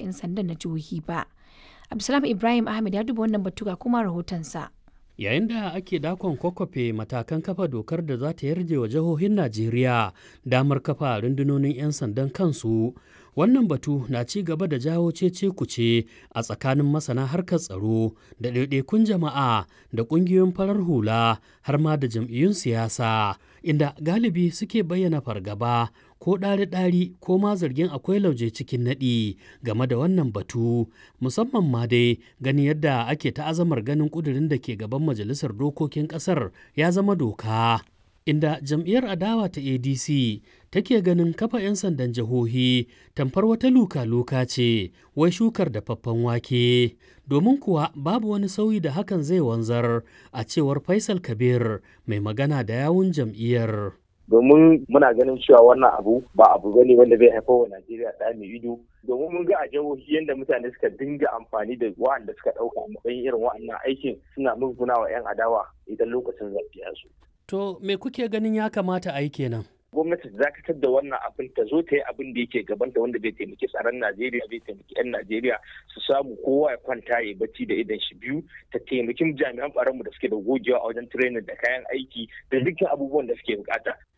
'yan sandan na jihohi ba. Abdulsalam Ibrahim Ahmed ya duba wannan batu ga kuma rahotonsa. Yayin da ake dakon kwakwafe matakan kafa dokar da za ta yarje wa jihohin Najeriya damar kafa rundunonin 'yan sandan kansu, wannan batu na ci gaba da jawo cece-kuce a tsakanin masana harkar tsaro da ɗaiɗaikun jama'a da ƙungiyoyin farar hula har ma da jam'iyyun siyasa, inda galibi suke bayyana fargaba ko ɗari-ɗari ko ma zargin akwai lauje cikin naɗi game da wannan batu, musamman ma dai gani yadda ake ta'azamar ganin ƙudurin da ke gaban majalisar dokokin ƙasar ya zama doka. Inda jam'iyyar adawa ta ADC take ganin kafa 'yan sandan jihohi tamfar wata luka-luka ce wai shukar dafaffen wake, domin kuwa babu wani sauyi da hakan zai wanzar a cewar Faisal Kabir mai magana da yawun jam'iyyar. Domin muna ganin cewa wannan abu ba abu bane wanda zai haifar wa Najeriya da mai ido, domin mun ga a jihohi yadda mutane suka dinga amfani da wa'anda suka ɗauka a matsayin irin wa'annan aikin suna musguna wa 'yan adawa idan lokacin zaɓe ya zo. To me kuke ganin ya kamata a yi kenan? Gwamnati ta dakatar da wannan abin ta zo ta yi abin da yake gabanta wanda zai taimaki tsaron Najeriya, zai taimaki 'yan Najeriya su samu kowa ya kwanta ya bacci da idan shi biyu, ta taimaki jami'an tsaronmu da suke da gogewa a wajen training da kayan aiki da dukkan abubuwan da suke bukata.